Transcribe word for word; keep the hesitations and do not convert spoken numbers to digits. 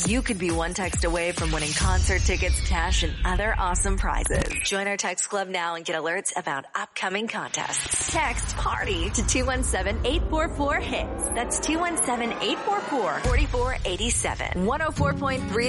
You could be one text away from winning concert tickets, cash, and other awesome prizes. Join our text club now and get alerts about upcoming contests. Text PARTY to two one seven, eight four four, HITS. That's two one seven, eight four four, four four eight seven. one oh four point three